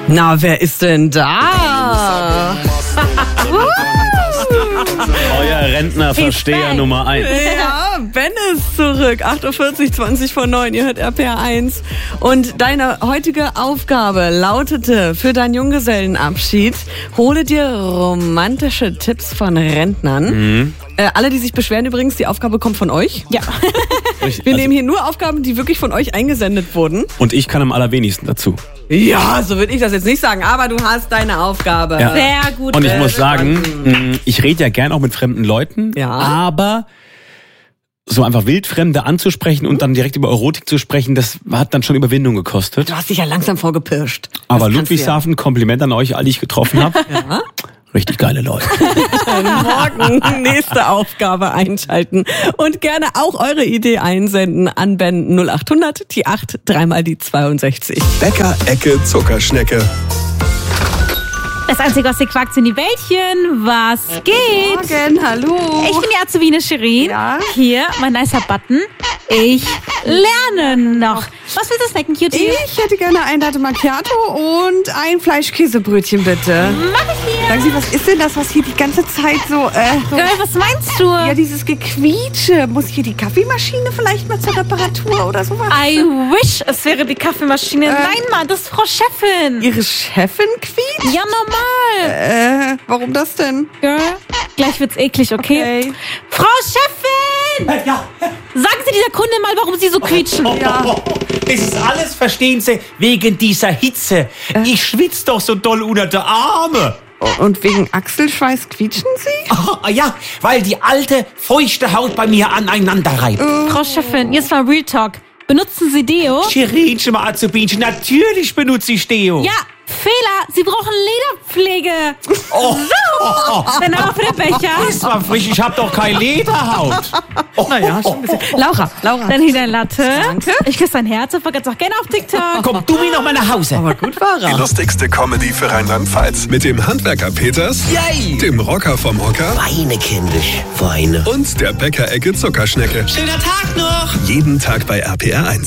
Na, wer ist denn da? Euer Rentnerversteher Nummer 1. Ja, Ben ist zurück. 8.40 Uhr, 20 vor 9. Ihr hört RPR 1. Und deine heutige Aufgabe lautete für deinen Junggesellenabschied: Hole dir romantische Tipps von Rentnern. Alle, die sich beschweren übrigens, die Aufgabe kommt von euch. Ja. Wir nehmen hier nur Aufgaben, die wirklich von euch eingesendet wurden. Und ich kann am allerwenigsten dazu. Ja, so würde ich das jetzt nicht sagen, aber du hast deine Aufgabe. Ja. Sehr gut. Und ich muss sagen, ich rede ja gern auch mit fremden Leuten, Ja. aber so einfach Wildfremde anzusprechen und dann direkt über Erotik zu sprechen, das hat dann schon Überwindung gekostet. Du hast dich ja langsam vorgepirscht. Aber Das kannst du ja. Ludwigshafen, Kompliment an euch, alle, die ich getroffen habe. Ja. Richtig geile Leute. Morgen nächste Aufgabe einschalten und gerne auch eure Idee einsenden an Ben 0800 die 8 3 die 62. Bäcker Ecke Zuckerschnecke. Das einzige aus den Quarks sind die Bällchen. Was geht? Morgen, hallo. Ich bin die Azubine Shirin. Ja. Hier, mein nicer Button. Ich lerne noch. Was willst du snacken, Cutie? Ich hätte gerne ein Latte Macchiato und ein Fleischkäsebrötchen, bitte. Mach ich hier. Sagen Sie, was ist denn das, was hier die ganze Zeit so... Girl, was meinst du? Ja, dieses Gequietsche. Muss hier die Kaffeemaschine vielleicht mal zur Reparatur oder sowas? I wish, es wäre die Kaffeemaschine. Nein, Mann, das ist Frau Chefin. Ihre Chefin quietscht? Ja, normal. Warum das denn? Girl, gleich wird's eklig, okay? Frau Chefin! Ja. Sagen Sie dieser Kunde mal, warum Sie so quietschen. Das ist alles, verstehen Sie, wegen dieser Hitze. Ich schwitze doch so doll unter der Arme. Und wegen Achselschweiß quietschen Sie? Ja, weil die alte, feuchte Haut bei mir aneinander reibt. Frau Chefin, jetzt mal Real Talk. Benutzen Sie Deo? Chirinchen, mal Azubinchen, natürlich benutze ich Deo. Ja, Fehler. Sie brauchen Lederpflege. So, dann aber für den Becher. Ist mal frisch, ich hab doch keine Lederhaut. Naja, schon ein bisschen. Laura. Dann hier dein Latte. Danke. Ich küsse dein Herz und vergesse auch gerne auf TikTok. Komm du mir noch mal nach Hause. Aber gut war Die er. lustigste Comedy für Rheinland-Pfalz. Mit dem Handwerker Peters, Yay. dem Rocker vom Hocker Weine, kindisch, weine. und der Bäcker Ecke Zuckerschnecke. Schöner Tag noch. Jeden Tag bei RPR 1.